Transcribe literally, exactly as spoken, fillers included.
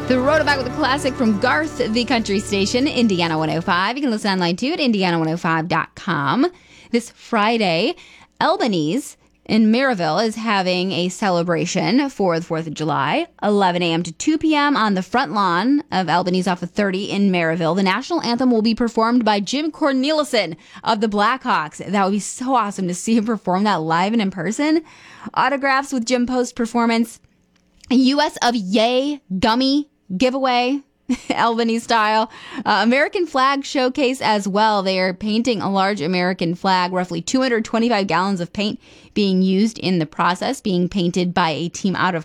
The Road Back with a classic from Garth, the country station, Indiana one oh five. You can listen online too at indiana one oh five dot com. This Friday, Albanese in Maryville is having a celebration for the fourth of July, eleven a.m. to two p.m. on the front lawn of Albanese off of thirty in Maryville. The national anthem will be performed by Jim Cornelison of the Blackhawks. That would be so awesome to see him perform that live and in person. Autographs with Jim post-performance. U S of Yay gummy giveaway, Albany style. Uh, American flag showcase as well. They are painting a large American flag, roughly two hundred twenty-five gallons of paint being used in the process, being painted by a team out of